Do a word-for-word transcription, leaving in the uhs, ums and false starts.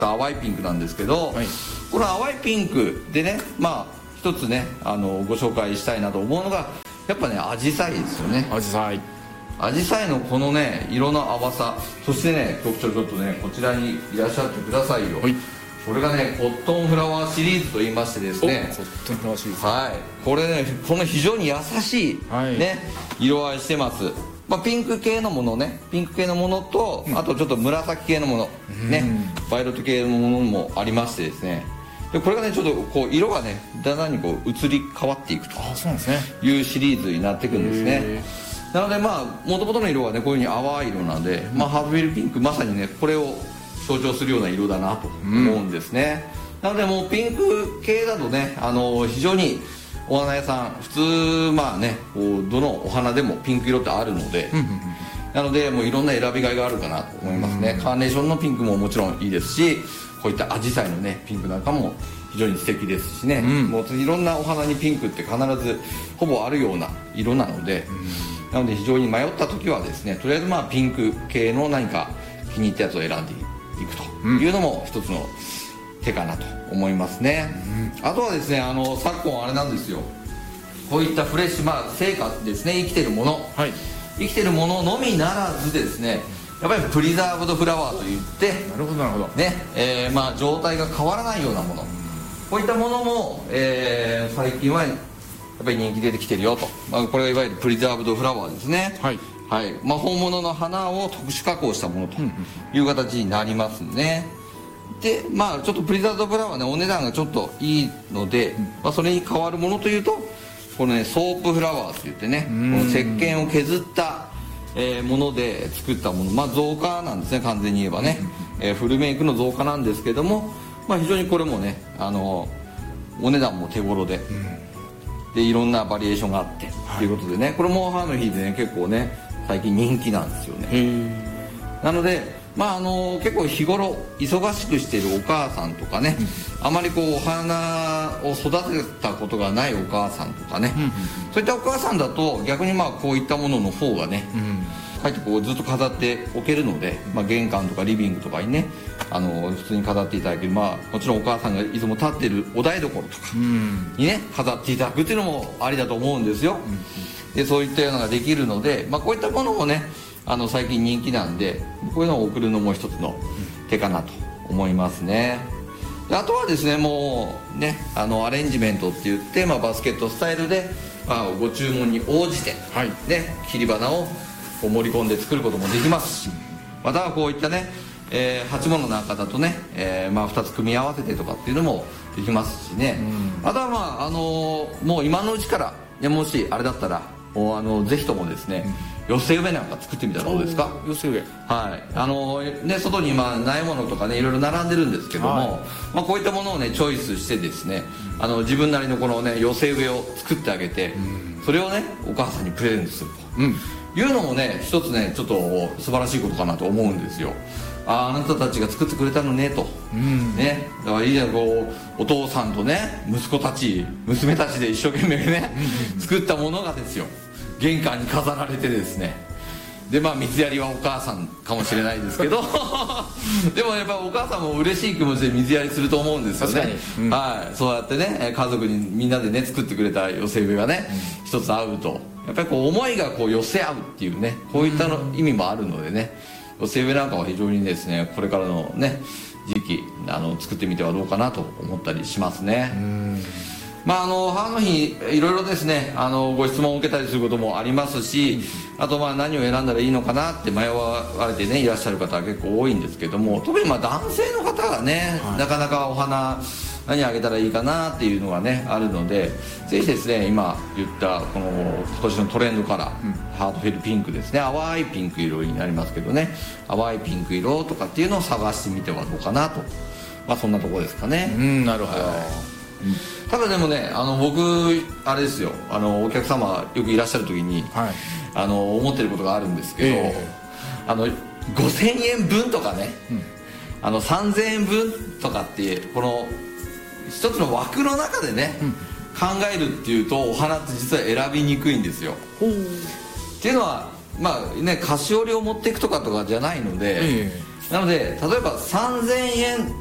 淡いピンクなんですけど、はい、この淡いピンクでね、まあ一つねあのご紹介したいなと思うのがやっぱねアジサイですよね。 アジサイアジサイのこのね色の淡さ、そしてね局長ちょっとねこちらにいらっしゃってくださいよ。はい、これがねコットンフラワーシリーズと言いましてですね、 コットンフラワーシリーズ、 はい、これねこの非常に優しい、はい、ね色合いしてます。まあ、ピンク系のものね、ピンク系のものと、うん、あとちょっと紫系のもの、うん、ねバイオレット系のものもありましてですね、でこれがねちょっとこう色がねだんだんにこう移り変わっていくというシリーズになっていくんですね。なのでまあもともとの色はねこういうふうに淡い色なんで、まあ、ハーフウィルピンクまさにねこれを象徴するような色だなと思うんですね。うん、なのでもうピンク系だとねあの非常にお花屋さん普通まあねこうどのお花でもピンク色ってあるので、なのでもういろんな選びがいがあるかなと思いますね。カーネーションのピンクももちろんいいですし、こういったアジサイのねピンクなんかも非常に素敵ですしね、うん、もういろんなお花にピンクって必ずほぼあるような色なので、うん、なので非常に迷った時はですねとりあえずまあピンク系の何か気に入ったやつを選んでいくというのも一つの手かなと思いますね。うん、あとはですねあの昨今あれなんですよ、こういったフレッシュ、まあ成果ですね、生きてるもの、はい、生きてるもののみならずですねやっぱりプリザーブドフラワーといってなるほどなるほどね、えー、まあ状態が変わらないようなもの、こういったものも、えー、最近はやっぱり人気出てきてるよと、まあ、これがいわゆるプリザーブドフラワーですね。はい、はい、まあ、本物の花を特殊加工したものという形になりますね。でまあちょっとプリザーブドフラワーねお値段がちょっといいので、まあ、それに代わるものというとこのねソープフラワーといってねこの石鹸を削ったえー、もので作ったもの、まあ造花なんですね、完全に言えばね、えー、フルメイクの造花なんですけども、まあ、非常にこれもねあのお値段も手頃で、うん、でいろんなバリエーションがあってということでね、これも母の日でね結構ね最近人気なんですよね。なのでまああの結構日頃忙しくしているお母さんとかね、うん、あまりこうお花を育てたことがないお母さんとかね、うんうんうん、そういったお母さんだと逆にまあこういったものの方がね、かえってこうずっと飾っておけるので、まあ、玄関とかリビングとかにねあの普通に飾っていただける、まあもちろんお母さんがいつも立ってるお台所とかにね飾っていただくっていうのもありだと思うんですよ。うんうん、でそういったようなのができるので、まあ、こういったものもねあの最近人気なんでこういうのを送るのも一つの手かなと思いますね。であとはですねもうねあのアレンジメントって言って、まあ、バスケットスタイルで、まあ、ご注文に応じて、はいね、切り花をこう盛り込んで作ることもできますし、またはこういったね、えー、鉢物なんかだとね、えーまあ、ふたつ組み合わせてとかっていうのもできますしね、うん、あとはまあ、あのー、もう今のうちからいやもしあれだったらもうあのぜひともですね、うん、寄せ植えなんか作ってみたらどうですか。 寄せ植え、 はいあのーね、外に今苗物とかねいろいろ並んでるんですけども、はいまあ、こういったものをねチョイスしてですね、うん、あの自分なりのこのね寄せ植えを作ってあげて、うん、それをねお母さんにプレゼントすると、うんいうのもね一つねちょっと素晴らしいことかなと思うんですよ。あああなたたちが作ってくれたのねと、うん、ねだからいいじゃんこうお父さんとね息子たち娘たちで一生懸命ね作ったものがですよ玄関に飾られてですね、でまあ水やりはお母さんかもしれないですけどでもやっぱお母さんも嬉しい気持ちで水やりすると思うんですよね。うん、はいそうやってね家族にみんなでね作ってくれた寄せ植えがね、うん、一つ合うとやっぱりこう思いがこう寄せ合うっていうねこういったの意味もあるのでね、寄せ植えなんかは非常にですねこれからのね時期あの作ってみてはどうかなと思ったりしますね。うんまあ、あの母の日いろいろですねあのご質問を受けたりすることもありますし、あとまあ何を選んだらいいのかなって迷われてねいらっしゃる方は結構多いんですけども、特にまあ男性の方がね、はい、なかなかお花何あげたらいいかなっていうのがねあるので、ぜひですね今言ったこの今年のトレンドカラー、うん、ハートフィルピンクですね、淡いピンク色になりますけどね、淡いピンク色とかっていうのを探してみてはどうかなと、まあそんなところですかね。 うんなるほど、はいうん、ただでもねあの僕あれですよあのお客様よくいらっしゃる時に、はい、あの思ってることがあるんですけど、えー、あのごせんえんぶんとかね、うん、あのさんぜんえんぶんとかってこの一つの枠の中でね、うん、考えるっていうとお花って実は選びにくいんですよ。っていうのはまあね菓子折りを持っていくとかとかじゃないので、えー、なので例えばさんぜんえん